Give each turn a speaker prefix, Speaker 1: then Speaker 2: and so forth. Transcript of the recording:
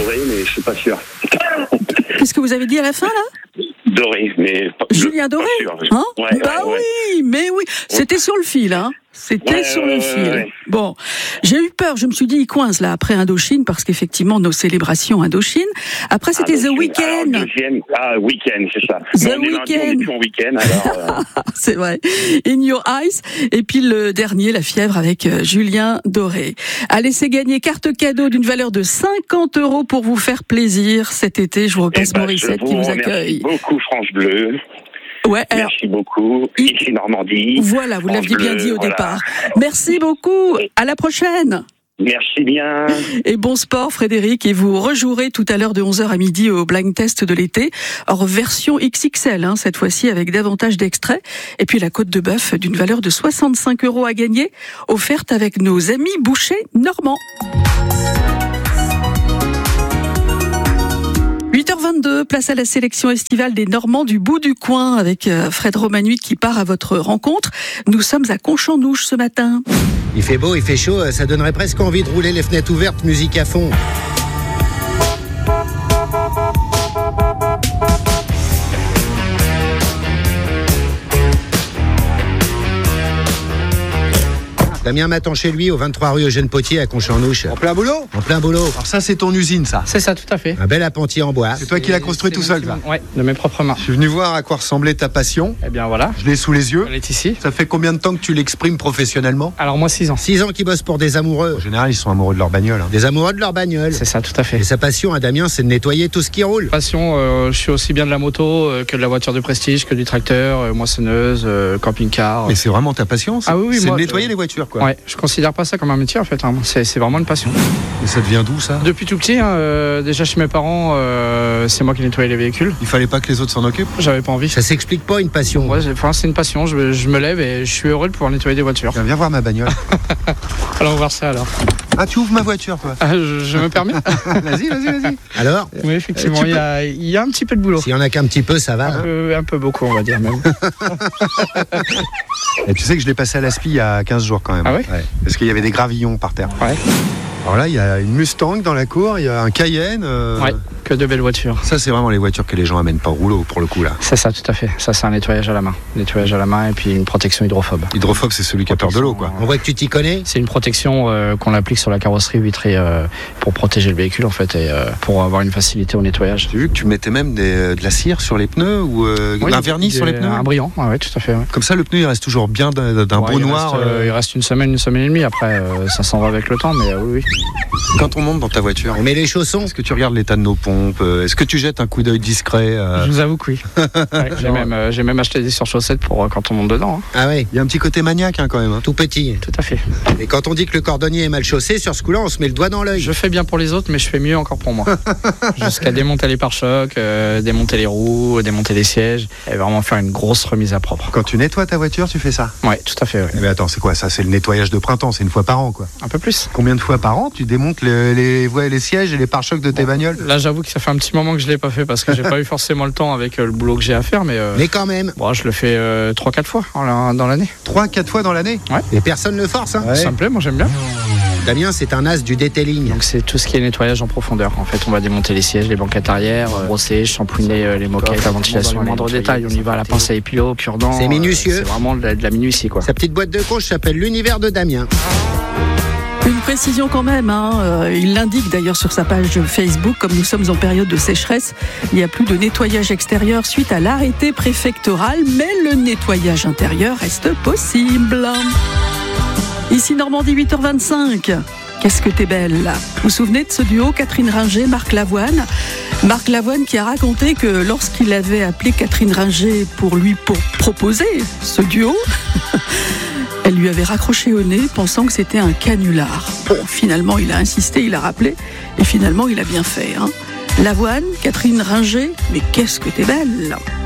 Speaker 1: Doré, mais je suis pas sûr.
Speaker 2: Qu'est-ce que vous avez dit à la fin, là ?
Speaker 1: Doré, mais pas,
Speaker 2: Julien Doré, hein ?
Speaker 1: Ouais,
Speaker 2: bah
Speaker 1: ouais.
Speaker 2: oui, mais oui, c'était sur le fil, hein. C'était sur le fil.
Speaker 1: Ouais.
Speaker 2: Bon, j'ai eu peur, je me suis dit, il coince là après Indochine, parce qu'effectivement, nos célébrations Indochine. Après, c'était The Weeknd.
Speaker 1: Weeknd, c'est ça.
Speaker 2: The Weeknd.
Speaker 1: On est plus en week-end, alors.
Speaker 2: C'est vrai. In Your Eyes. Et puis le dernier, La Fièvre, avec Julien Doré. Allez, c'est gagné carte cadeau d'une valeur de 50 € pour vous faire plaisir cet été. Je vous repasse Morissette qui vous accueille.
Speaker 1: Merci beaucoup, France Bleu.
Speaker 2: Ouais, alors,
Speaker 1: merci beaucoup. Ici Normandie.
Speaker 2: Voilà, vous l'aviez bien dit au départ. Merci beaucoup. À la prochaine.
Speaker 1: Merci bien.
Speaker 2: Et bon sport, Frédéric. Et vous rejouerez tout à l'heure de 11h à midi au blind test de l'été. Or, version XXL, cette fois-ci avec davantage d'extraits. Et puis la côte de bœuf d'une valeur de 65 € à gagner, offerte avec nos amis bouchers normands. 8h22, place à la sélection estivale des Normands du bout du coin avec Fred Romanuit qui part à votre rencontre. Nous sommes à Conchamnouche ce matin.
Speaker 3: Il fait beau, il fait chaud, ça donnerait presque envie de rouler les fenêtres ouvertes, musique à fond. Damien m'attend chez lui, au 23 rue Eugène Potier à Conchamnouche.
Speaker 4: En plein boulot ?
Speaker 3: En plein boulot.
Speaker 4: Alors ça, c'est ton usine, ça.
Speaker 5: C'est ça, tout à fait.
Speaker 3: Un bel appentis en bois.
Speaker 4: C'est toi qui l'as construit tout seul, ça.
Speaker 5: Ouais, de mes propres mains.
Speaker 4: Je suis venu voir à quoi ressemblait ta passion.
Speaker 5: Eh bien voilà,
Speaker 4: Je l'ai sous les yeux.
Speaker 5: elle est ici.
Speaker 4: Ça fait combien de temps que tu l'exprimes professionnellement ?
Speaker 5: Alors moi 6 ans.
Speaker 3: 6 ans qu'ils bossent pour des amoureux.
Speaker 4: En général, ils sont amoureux de leur bagnole.
Speaker 3: Des amoureux de leur bagnole.
Speaker 5: C'est ça, tout à fait.
Speaker 3: Et sa passion à Damien, c'est de nettoyer tout ce qui roule.
Speaker 5: Passion, je suis aussi bien de la moto que de la voiture de prestige, que du tracteur, moissonneuse, camping-car.
Speaker 4: Mais c'est vraiment ta passion, ça ?
Speaker 5: Ah oui,
Speaker 4: c'est
Speaker 5: moi,
Speaker 4: de nettoyer les voitures, quoi.
Speaker 5: Ouais, je considère pas ça comme un métier en fait, c'est vraiment une passion.
Speaker 4: Et ça devient d'où, ça ?
Speaker 5: Depuis tout petit, déjà chez mes parents, c'est moi qui nettoyais les véhicules.
Speaker 4: Il fallait pas que les autres s'en occupent ?
Speaker 5: J'avais pas envie.
Speaker 3: Ça s'explique pas, une passion.
Speaker 5: Ouais, c'est une passion, je me lève et je suis heureux de pouvoir nettoyer des voitures.
Speaker 4: Viens voir ma bagnole.
Speaker 5: Allons voir ça alors.
Speaker 4: Ah, tu ouvres ma voiture, toi ?
Speaker 5: Je me permets.
Speaker 4: Vas-y.
Speaker 3: Alors,
Speaker 5: Oui, effectivement, il y a un petit peu de boulot.
Speaker 3: s'il y en a qu'un petit peu, ça va.
Speaker 5: Un peu beaucoup, on va dire même.
Speaker 4: Et tu sais que je l'ai passé à l'aspi il y a 15 jours, quand même.
Speaker 5: Ah ouais ?
Speaker 4: Parce qu'il y avait des gravillons par terre.
Speaker 5: Ouais.
Speaker 4: Alors là, il y a une Mustang dans la cour, il y a un Cayenne.
Speaker 5: Ouais, que de belles voitures.
Speaker 4: Ça, c'est vraiment les voitures que les gens amènent pas au rouleau, pour le coup, là.
Speaker 5: C'est ça, tout à fait. Ça, c'est un nettoyage à la main. Nettoyage à la main et puis une protection hydrophobe.
Speaker 4: Hydrophobe, c'est celui qui a peur de l'eau, quoi.
Speaker 3: On voit que tu t'y connais.
Speaker 5: C'est une protection qu'on applique sur la carrosserie vitrée pour protéger le véhicule, en fait, et pour avoir une facilité au nettoyage.
Speaker 4: J'ai vu que tu mettais même de la cire sur les pneus ou
Speaker 5: Oui,
Speaker 4: un vernis sur les pneus.
Speaker 5: Un brillant, ouais, tout à fait. Ouais.
Speaker 4: Comme ça, le pneu, il reste toujours bien d'un beau noir.
Speaker 5: Il reste une semaine et demie. Après, ça s'en va avec le temps, mais oui.
Speaker 4: Quand on monte dans ta voiture,
Speaker 3: On met les chaussons.
Speaker 4: est-ce que tu regardes l'état de nos pompes ? Est-ce que tu jettes un coup d'œil discret ?
Speaker 5: Je vous avoue que oui. Ouais, j'ai même acheté des surchaussettes pour quand on monte dedans.
Speaker 3: Ah ouais,
Speaker 4: Il y a un petit côté maniaque, quand même.
Speaker 3: tout petit.
Speaker 5: Tout à fait.
Speaker 3: Et quand on dit que le cordonnier est mal chaussé, sur ce coup-là, on se met le doigt dans l'œil.
Speaker 5: Je fais bien pour les autres, mais je fais mieux encore pour moi. Jusqu'à démonter les pare-chocs, démonter les roues, démonter les sièges, et vraiment faire une grosse remise à propre.
Speaker 4: Quand tu nettoies ta voiture, tu fais ça ?
Speaker 5: Ouais, tout à fait. Ouais.
Speaker 4: Eh bien, attends, c'est quoi ça ? C'est le nettoyage de printemps, c'est une fois par an, quoi.
Speaker 5: Un peu plus.
Speaker 4: Combien de fois par an tu démontes les sièges et les pare-chocs de tes bagnoles ?
Speaker 5: Là, j'avoue que ça fait un petit moment que je l'ai pas fait parce que j'ai pas eu forcément le temps avec le boulot que j'ai à faire, mais
Speaker 3: quand même,
Speaker 5: bon, je le fais 3-4 fois dans l'année.
Speaker 4: 3-4 fois dans l'année ?
Speaker 3: et personne ne force.
Speaker 5: Ça me plaît, moi j'aime bien.
Speaker 3: Damien, c'est un as du detailing.
Speaker 5: Donc c'est tout ce qui est nettoyage en profondeur. En fait, on va démonter les sièges, les banquettes arrière, brosser, shampouiner les moquettes, la ventilation, les moindres détails. On y va à la pince à épilo, cure-dent.
Speaker 3: C'est minutieux.
Speaker 5: C'est vraiment de la minutie, quoi.
Speaker 3: Sa petite boîte de coach s'appelle l'univers de Damien.
Speaker 2: Une précision quand même, il l'indique d'ailleurs sur sa page Facebook, comme nous sommes en période de sécheresse, il n'y a plus de nettoyage extérieur suite à l'arrêté préfectoral, mais le nettoyage intérieur reste possible. Ici Normandie, 8h25. Qu'est-ce que t'es belle. Vous vous souvenez de ce duo Catherine Ringer, Marc Lavoine ? Marc Lavoine qui a raconté que lorsqu'il avait appelé Catherine Ringer pour proposer ce duo, elle lui avait raccroché au nez pensant que c'était un canular. Bon, finalement, il a insisté, il a rappelé, et finalement, il a bien fait. Lavoine, Catherine Ringer, mais qu'est-ce que t'es belle.